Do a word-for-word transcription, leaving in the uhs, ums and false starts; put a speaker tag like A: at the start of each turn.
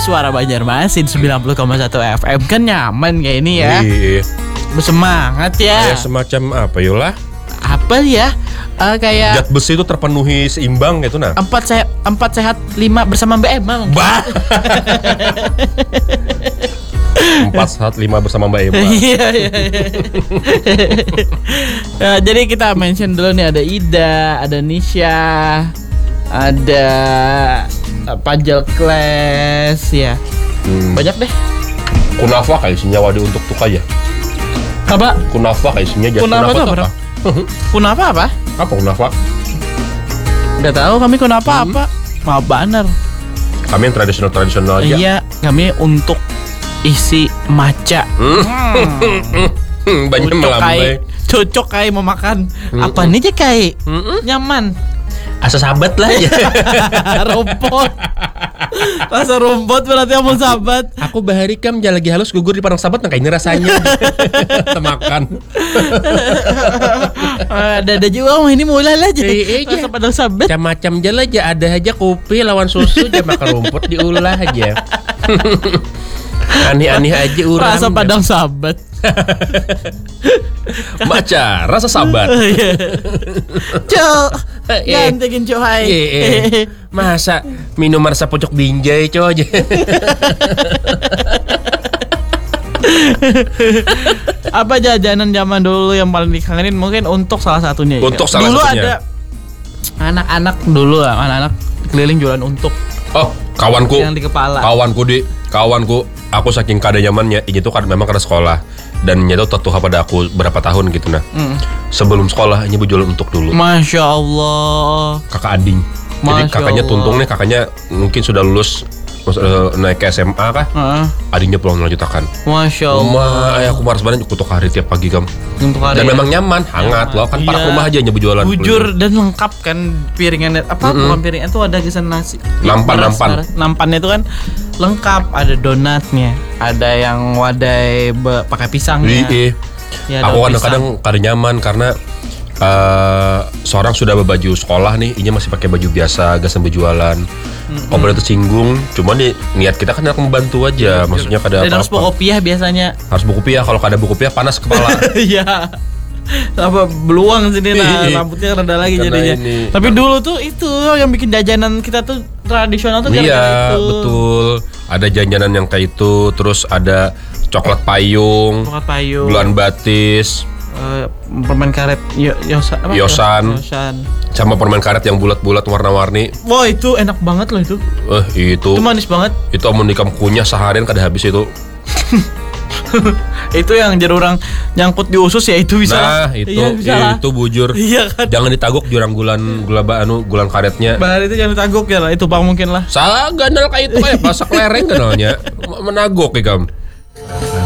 A: Suara Banjarmasin sembilan puluh koma satu F M kan nyaman kayak ini ya.
B: Iya.
A: Bersemangat ya.
B: Kayak semacam apa yolah?
A: Apa ya? Uh, kayak
B: Zat besi itu terpenuhi seimbang gitu nah.
A: Empat sehat, empat sehat lima bersama Mbak Emma.
B: Bah. Empat sehat lima bersama Mbak Emma.
A: Iya iya iya. Nah, jadi kita mention dulu nih, ada Ida, ada Nisha, ada uh, Pajal Class ya.
B: Hmm.
A: Banyak deh.
B: Kunafa kayak isinya wadi untuk tuka ya.
A: Apa?
B: Kunafa kayak isinya jadi
A: Kunafa
B: kunafa
A: apa?
B: apa?
A: Kunafa apa?
B: Apa kunafa?
A: Gak tahu kami kunafa
B: Hmm.
A: apa. Maaf banner.
B: Kami yang tradisional-tradisional aja.
A: Iya, kami untuk isi maca.
B: Hmm.
A: Hmm.
B: Banyak melambai.
A: Cocok kayak mau makan.
B: Hmm.
A: Apa nih aja kayak
B: Hmm.
A: nyaman.
B: Asa sahabat lah ya.
A: Rumput. Rasa rumput berarti mau sahabat.
B: Aku bahari kam jalan lagi halus gugur di padang sahabat, nah kayak ini rasanya. Temakan.
A: Ada ada juga mah ini mulai aja.
B: Iya, iya.
A: Rasa padang sahabat.
B: Macam-macam jalan aja, ada aja kopi lawan susu aja makan rumput diulah aja. Aneh-aneh aja urang.
A: Rasa padang sahabat.
B: Maca, rasa sahabat.
A: Cok, gantikin cok hai.
B: Eh, masa minum rasa pojok binjai cok aja.
A: Apa jajanan zaman dulu yang paling dikangenin mungkin untuk salah satunya ya?
B: Untuk salah
A: dulu
B: satunya.
A: ada anak-anak dulu lah, anak-anak keliling jualan untuk
B: Oh, kawanku.
A: yang di kepala.
B: Kawanku di kawanku, aku saking kada nyamannya, ini tuh kan memang karena sekolah dan nyata tertuha pada aku berapa tahun gitu nah.
A: Mm.
B: Sebelum sekolah ini berjualan untuk dulu.
A: Masya Allah.
B: Kakak Ading. Jadi
A: Masya
B: kakaknya
A: Allah.
B: Tuntung nih, kakaknya mungkin sudah lulus uh, naik ke S M A kah?
A: Heeh.
B: Adingnya pulang melanjutkan.
A: Masya Allah.
B: Ma, ayah aku maras banget kutuk hari tiap pagi kam.
A: Untuk hari
B: Dan
A: ya.
B: memang nyaman, hangat loh kan
A: Iya.
B: parak rumah aja nyoba jualan.
A: Bujur dan lengkap kan piringannya. Apa
B: Mm-mm.
A: bukan piringnya tuh ada gesan nasi.
B: Nampan,
A: Beras,
B: nampan.
A: beras. Nampannya itu kan lengkap, ada donatnya, ada yang wadai be- pakai pisangnya.
B: Iya.
A: Ya,
B: Aku
A: daun
B: kadang-kadang kada nyaman karena uh, seorang sudah berbaju sekolah nih, ini masih pakai baju biasa, gak sambil jualan.
A: Mm-mm.
B: Om itu singgung, cuma nih niat kita kan aku membantu aja, maksudnya kada
A: Dan harus
B: apa-apa.
A: bawa kopiah biasanya.
B: Harus buku piah, kalau kada buku piah panas kepala.
A: Iya. Apa beluang sini nah,
B: Iya.
A: rambutnya rada lagi
B: Karena
A: jadinya.
B: ini-
A: Tapi dulu tuh itu yang bikin jajanan kita tuh tradisional tuh gara-gara
B: Iya,
A: itu.
B: betul. Ada jajanan yang kayak itu, terus ada coklat payung,
A: Coklat payung.
B: guluan batis,
A: eh, permen karet yo, yosa, apa?
B: Yosan.
A: Yosan.
B: sama permen karet yang bulat-bulat warna-warni.
A: Wah, itu enak banget loh itu.
B: Eh, itu.
A: Itu manis banget.
B: Itu amun dikam kunyah seharian kada habis itu.
A: Itu yang jadi orang nyangkut di usus ya itu bisa.
B: Nah,
A: lah.
B: itu
A: Iya, bisa lah.
B: itu bujur.
A: Iya kan.
B: Jangan ditaguk jurang gulan gula ba anu gulan karetnya.
A: Bahar itu jangan ditaguk ya lah, itu bang mungkin lah.
B: Salah gandal kayak itu kayak pasak lereng kenalnya. Menaguk ya kam.